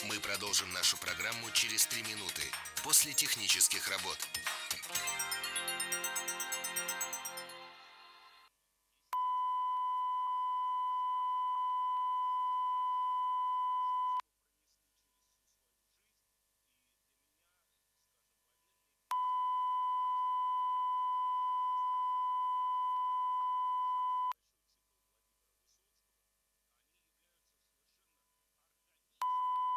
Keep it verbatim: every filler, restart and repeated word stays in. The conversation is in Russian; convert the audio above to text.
Мы продолжим нашу программу через три минуты после технических работ.